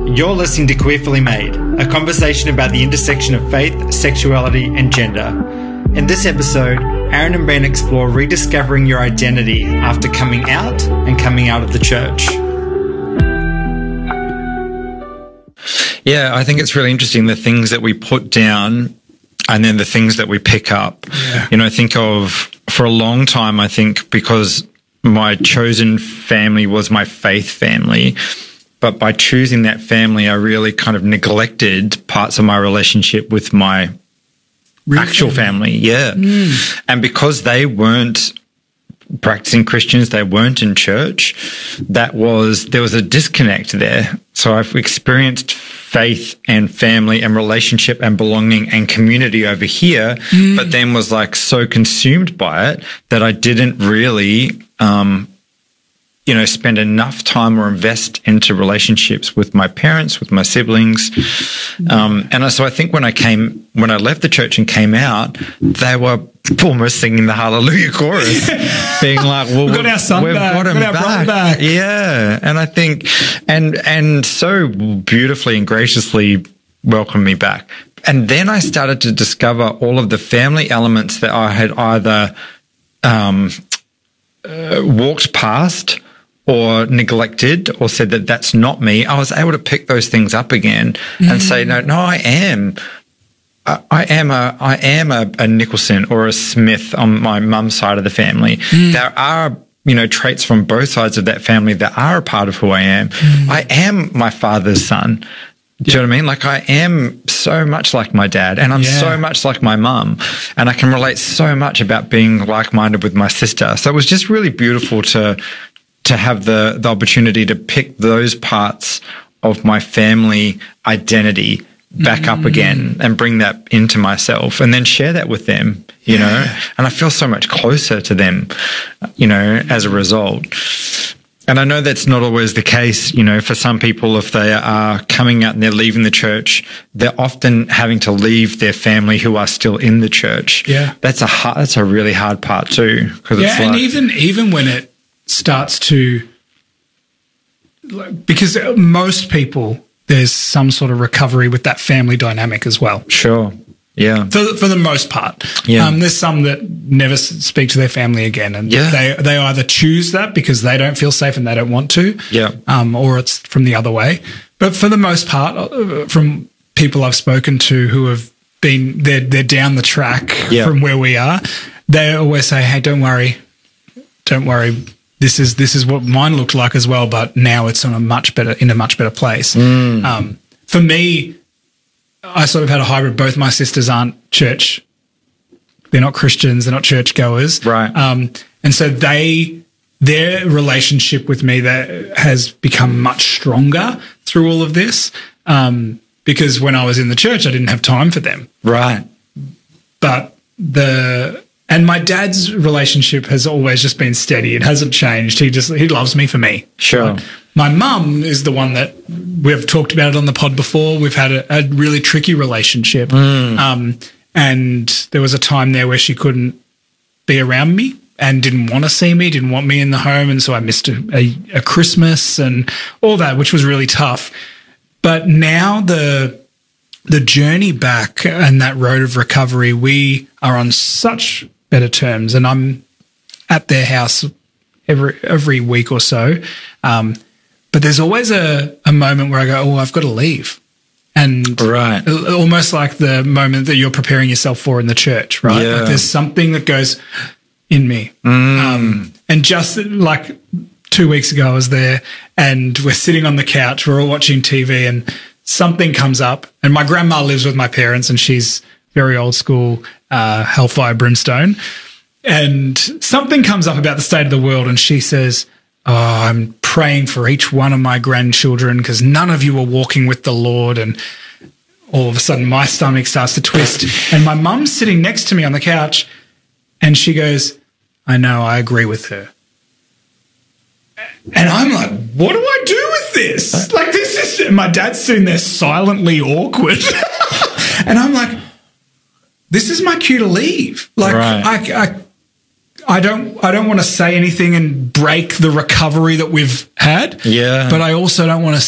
You're listening to Queerfully Made, a conversation about the intersection of faith, sexuality, and gender. In this episode, Aaron and Ben explore rediscovering your identity after coming out and coming out of the church. Yeah, I think it's really interesting, the things that we put down and then the things that we pick up. Yeah. You know, I think of, for a long time, I think because my chosen family was my faith family, but by choosing that family, I really kind of neglected parts of my relationship with my actual family. Yeah. And because they weren't practicing Christians, they weren't in church, there was a disconnect there. So I've experienced faith and family and relationship and belonging and community over here, but then was like so consumed by it that I didn't really, spend enough time or invest into relationships with my parents, with my siblings. And so I think when I left the church and came out, they were almost singing the Hallelujah chorus, being like, well, we've got him back. Yeah. And I think, and so beautifully and graciously welcomed me back. And then I started to discover all of the family elements that I had either walked past or neglected or said that that's not me. I was able to pick those things up again and say, no, I am a Nicholson or a Smith on my mum's side of the family. There are, traits from both sides of that family that are a part of who I am. I am my father's son. Do you know what I mean? Like, I am so much like my dad, and I'm so much like my mum, and I can relate so much about being like-minded with my sister. So it was just really beautiful to have the opportunity to pick those parts of my family identity back up again and bring that into myself and then share that with them, you know, and I feel so much closer to them, as a result. And I know that's not always the case, for some people. If they are coming out and they're leaving the church, they're often having to leave their family who are still in the church. Yeah. That's a really hard part too. And even when it starts to, because most people, there's some sort of recovery with that family dynamic as well. Sure. Yeah. For the most part. Yeah. There's some that never speak to their family again, and they either choose that because they don't feel safe and they don't want to. Yeah. Or it's from the other way. But for the most part, from people I've spoken to who have been, they're down the track from where we are, they always say, hey, don't worry. This is what mine looked like as well, but now it's in a much better place. For me, I sort of had a hybrid. Both my sisters aren't church; they're not Christians, they're not churchgoers, right? And so their relationship with me that has become much stronger through all of this. Because when I was in the church, I didn't have time for them, right? But And my dad's relationship has always just been steady. It hasn't changed. He loves me for me. Sure. Right? My mum is the one that we've talked about it on the pod before. We've had a really tricky relationship. And there was a time there where she couldn't be around me and didn't want to see me, didn't want me in the home. And so I missed a Christmas and all that, which was really tough. But now the journey back and that road of recovery, we are on such better terms, and I'm at their house every week or so. But there's always a moment where I go, I've got to leave. And almost like the moment that you're preparing yourself for in the church, right? Yeah. Like there's something that goes in me. And just like 2 weeks ago, I was there and we're sitting on the couch, we're all watching TV, and something comes up, and my grandma lives with my parents, and she's very old school, hellfire brimstone. And something comes up about the state of the world, and she says, I'm praying for each one of my grandchildren because none of you are walking with the Lord. And all of a sudden my stomach starts to twist. And my mum's sitting next to me on the couch, and she goes, I know, I agree with her. And I'm like, what do I do with this? Like, this is, my dad's sitting there silently awkward. And I'm like, this is my cue to leave. Like, I don't want to say anything and break the recovery that we've had. Yeah. But I also don't want to